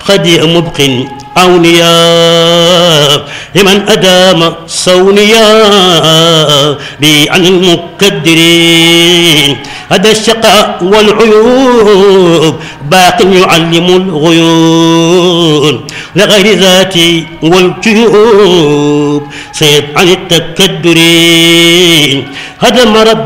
قد مبق أولياء لمن أدام صونيا بي عن المكدرين. هذا الشقاء والعيوب باق يعلم الغيوب لغير ذاتي والجيوب صيب عن التكدرين. هذا مرض